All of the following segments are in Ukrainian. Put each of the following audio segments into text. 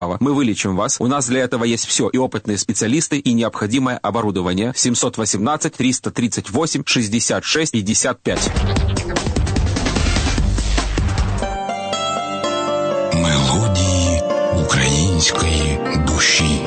Мы вылечим вас. У нас для этого есть все. И опытные специалисты, и необходимое оборудование. 718-338-66-55. Мелодії української душі.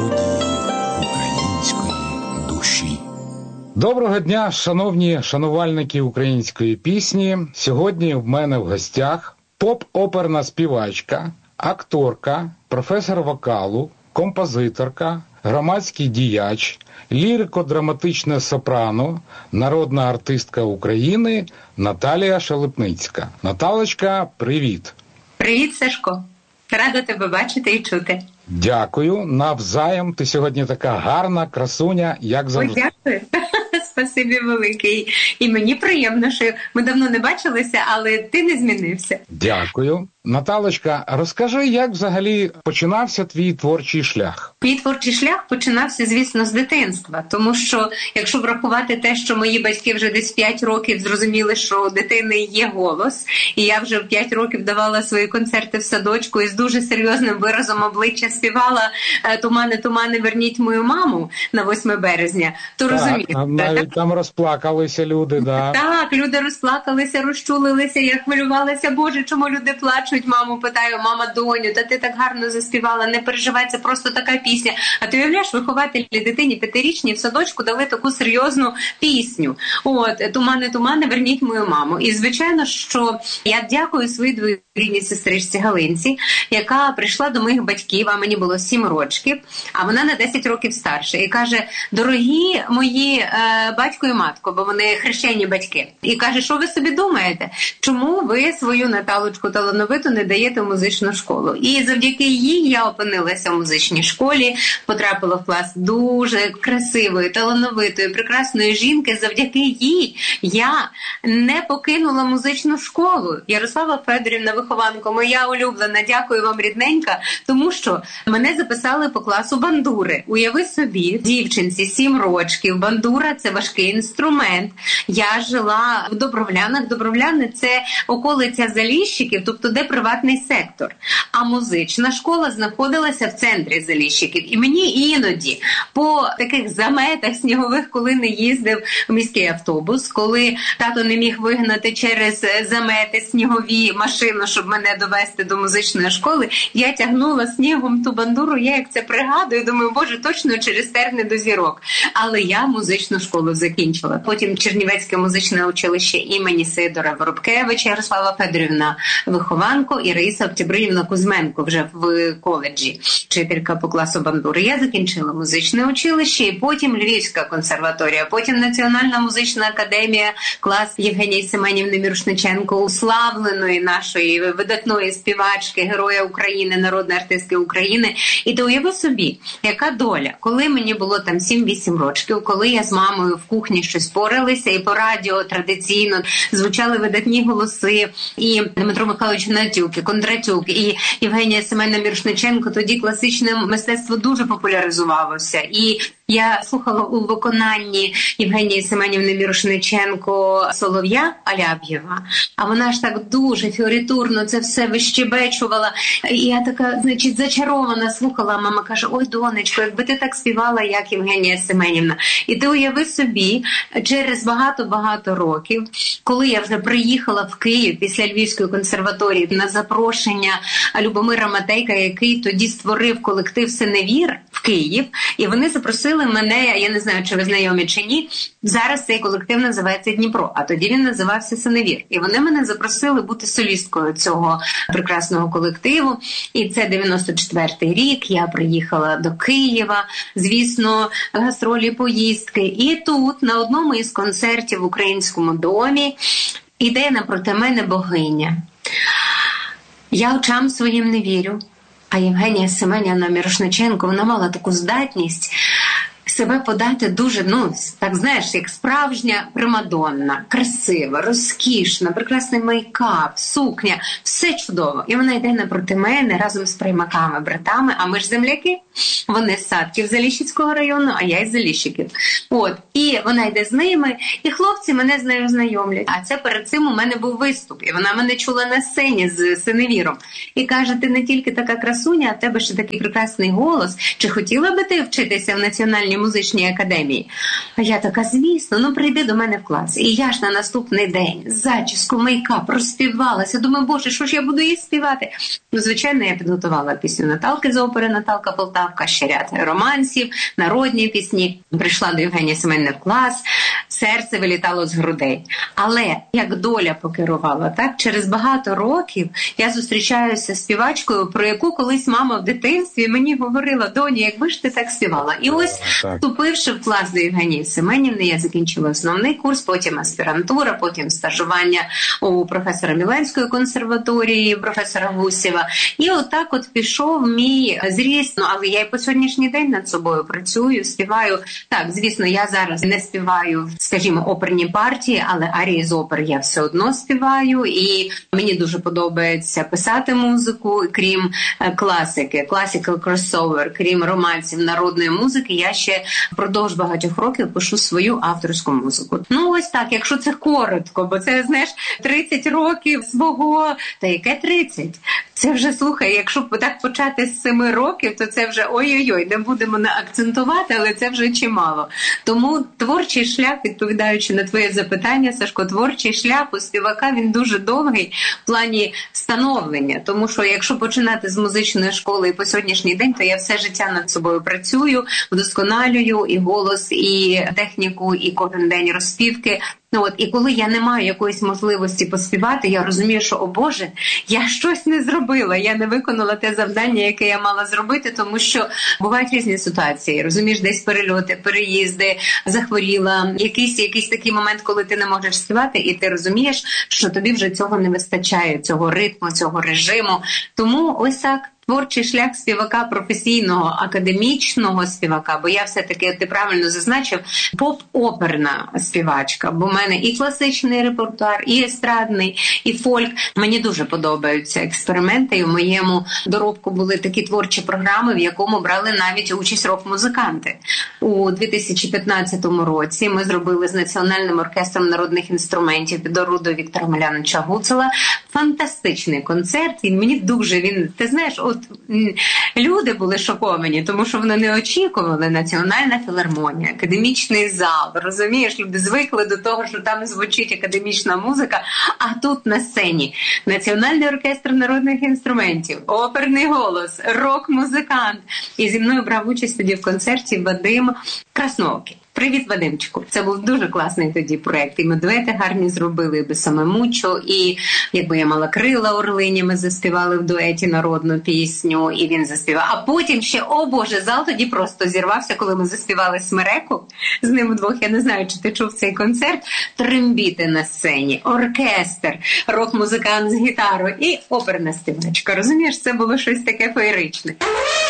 Доброго дня, шановні шанувальники української пісні. Сьогодні в мене в гостях поп-оперна співачка, акторка, професор вокалу, композиторка, громадський діяч, лірико-драматичне сопрано, народна артистка України Наталія Шелепницька. Наталочка, привіт! Привіт, Сашко! Рада тебе бачити і чути. Дякую, навзаєм. Ти сьогодні така гарна, красуня, як завжди. Ой, дякую. Спасибі велике. І мені приємно, що ми давно не бачилися, але ти не змінився. Дякую. Наталочка, розкажи, як взагалі починався твій творчий шлях? Мій творчий шлях починався, звісно, з дитинства. Тому що, якщо врахувати те, що мої батьки вже десь 5 років зрозуміли, що у дитини є голос, і я вже в 5 років давала свої концерти в садочку і з дуже серйозним виразом обличчя співала «Тумани, тумани, верніть мою маму» на 8 березня, то розумієте. Навіть там розплакалися люди, да. Так, люди розплакалися, розчулилися, я хвилювалася, Боже, чому люди плачуть? Маму питаю, мама, доню, та ти так гарно заспівала, не переживай, це просто така пісня. А ти уявляєш, вихователі дитині 5-річній в садочку дали таку серйозну пісню. От, «Тумани, тумани, верніть мою маму». І, звичайно, що я дякую своїй двоюрідній сестричці Галинці, яка прийшла до моїх батьків, а мені було 7 років, а вона на 10 років старша. І каже, дорогі мої батько і матко, бо вони хрещені батьки. І каже, що ви собі думаєте? Чому ви свою Наталочку талановиту не даєте в музичну школу? І завдяки їй я опинилася в музичній школі, потрапила в клас дуже красивої, талановитої, прекрасної жінки. Завдяки їй я не покинула музичну школу. Ярослава Федорівна, вихованка, моя улюблена, дякую вам, рідненька, тому що мене записали по класу бандури. Уяви собі, дівчинці 7 років, бандура – це важкий інструмент. Я жила в Добровлянах. Добровляни – це околиця Заліщиків, тобто де приватний сектор. А музична школа знаходилася в центрі Заліщиків. І мені іноді по таких заметах снігових, коли не їздив міський автобус, коли тато не міг вигнати через замети снігові машину, щоб мене довести до музичної школи, я тягнула снігом ту бандуру, я як це пригадую, думаю, Боже, точно через терни до зірок. Але я музичну школу закінчила. Потім Чернівецьке музичне училище імені Сидора Воробкевича, Ярослава Федорівна вихованку, і Раїса Октябринівна Кузьменко вже в коледжі, вчителька по класу бандури. Я закінчила музичне училище, і потім Львівська консерваторія, потім Національна музична академія, клас Євгенії Семенівни Мірошниченко, уславленої нашої видатної співачки, героя України, народної артистки України. І то уяви собі, яка доля. Коли мені було там 7-8 років, коли я з мамою в кухні щось поралися, і по радіо традиційно звучали видатні голоси, і Дмитро Михайлович Натюк, і Кондратюк, і Євгенія Семенівна Мірошниченко, тоді класичне мистецтво дуже популяризувалося. І я слухала у виконанні Євгенії Семенівни Мірошниченко «Солов'я» Аляб'єва, а вона ж так дуже фіоритурно це все вищебечувала. І я така, значить, зачарована слухала. Мама каже, ой, донечко, якби ти так співала, як Євгенія Семенівна. І ти уяви собі, через багато-багато років, коли я вже приїхала в Київ після Львівської консерваторії на запрошення Любомира Матейка, який тоді створив колектив «Синевір» в Київ, і вони запросили мене, я не знаю, чи ви знайомі чи ні, зараз цей колектив називається «Дніпро», а тоді він називався «Синевір». І вони мене запросили бути солісткою цього прекрасного колективу, і це 94-й рік, я приїхала до Києва, звісно, гастролі, поїздки, і тут на одному із концертів в Українському домі іде напроти мене богиня. Я очам своїм не вірю, а Євгенія Семенівна Мірошниченко, вона мала таку здатність себе подати дуже, так знаєш, як справжня примадонна, красива, розкішна, прекрасний мейкап, сукня, все чудово. І вона йде напроти мене разом з приймаками, братами, а ми ж земляки. Вони з Садків Заліщицького району, а я із Заліщиків. І вона йде з ними, і хлопці мене з нею знайомлять. А це перед цим у мене був виступ, і вона мене чула на сцені з Синевіром. І каже, ти не тільки така красуня, а в тебе ще такий прекрасний голос. Чи хотіла би ти вчитися в Національній музичній академії? А я така, звісно, прийди до мене в клас. І я ж на наступний день зачіску, мейкап, розспівалася. Думаю, боже, що ж я буду їй співати? Звичайно, я підготувала пісню Наталки з опери «Наталка Полтавка», ще ряд романсів, народні пісні. Прийшла до Євгенії Семенівни в клас, серце вилітало з грудей. Але як доля покерувала, так, через багато років я зустрічаюся з співачкою, про яку колись мама в дитинстві мені говорила: доню, якби ж ти так співала. І ось, вступивши в клас до Євгенії Семенівни, я закінчила основний курс, потім аспірантура, потім стажування у професора Міленської консерваторії, професора Гусєва. І отак пішов мій зріст, але я і по сьогоднішній день над собою працюю, співаю. Так, звісно, я зараз не співаю, скажімо, оперні партії, але арії з опер я все одно співаю, і мені дуже подобається писати музику, крім класики, classical crossover, крім романсів, народної музики, я ще впродовж багатьох років пишу свою авторську музику. Ось так, якщо це коротко, бо це, знаєш, 30 років свого, та яке 30? Це вже, слухай, якщо так почати з 7 років, то це вже ой-ой-ой, не будемо акцентувати, але це вже чимало. Тому творчий шлях, відповідаючи на твоє запитання, Сашко, творчий шлях у співака, він дуже довгий в плані становлення. Тому що якщо починати з музичної школи і по сьогоднішній день, то я все життя над собою працюю, вдосконалюю і голос, і техніку, і кожен день розспівки. І коли я не маю якоїсь можливості поспівати, я розумію, що, о Боже, я щось не зробила, я не виконала те завдання, яке я мала зробити, тому що бувають різні ситуації, розумієш, десь перельоти, переїзди, захворіла, якийсь такий момент, коли ти не можеш співати, і ти розумієш, що тобі вже цього не вистачає, цього ритму, цього режиму. Тому ось так. Творчий шлях співака, професійного, академічного співака, бо я все-таки, ти правильно зазначив, поп-оперна співачка, бо в мене і класичний репертуар, і естрадний, і фольк. Мені дуже подобаються експерименти, і в моєму доробку були такі творчі програми, в якому брали навіть участь рок-музиканти. У 2015 році ми зробили з Національним оркестром народних інструментів під орудою Віктора Маляновича Гуцула фантастичний концерт, і мені дуже він, ти знаєш, люди були шоковані, тому що вони не очікували. Національна філармонія, академічний зал, розумієш, люди звикли до того, що там звучить академічна музика, а тут на сцені Національний оркестр народних інструментів, оперний голос, рок-музикант. І зі мною брав участь тоді в концерті Вадим Красновський. Привіт, Вадимчику. Це був дуже класний тоді проєкт. І ми дуети гарні зробили, і «Бесаме мучо», і «Якби я мала крила орлині», ми заспівали в дуеті народну пісню, і він заспівав. А потім ще, о Боже, зал тоді просто зірвався, коли ми заспівали «Смереку» з ним вдвох. Я не знаю, чи ти чув цей концерт. Трембіти на сцені, оркестр, рок-музикант з гітарою і оперна співачка. Розумієш, це було щось таке феєричне.